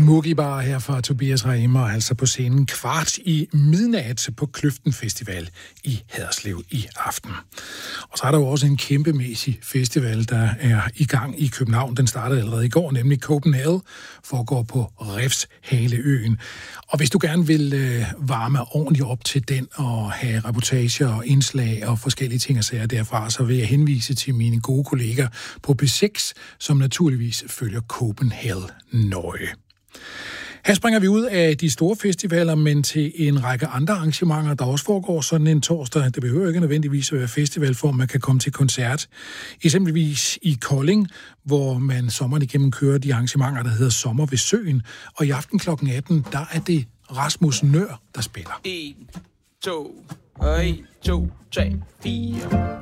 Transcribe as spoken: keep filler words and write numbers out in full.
Mugibar her fra Tobias Rahim, og altså på scenen kvart i midnat på Kløften Festival i Haderslev i aften. Og så er der jo også en kæmpemæssig festival, der er i gang i København. Den startede allerede i går, nemlig Copenhagen, foregår på Refshaleøen. Og hvis du gerne vil øh, varme ordentligt op til den og have reportager og indslag og forskellige ting og sager derfra, så vil jeg henvise til mine gode kolleger på P seks, som naturligvis følger Copenhagen nøje. Her springer vi ud af de store festivaler, men til en række andre arrangementer, der også foregår sådan en torsdag. Det behøver ikke nødvendigvis at være festival, for man kan komme til koncert. Eksempelvis i Kolding, hvor man sommeren igennem kører de arrangementer, der hedder Sommer ved Søen. Og i aften klokken atten, der er det Rasmus Nøhr, der spiller. en, to, en, to, tre, fire.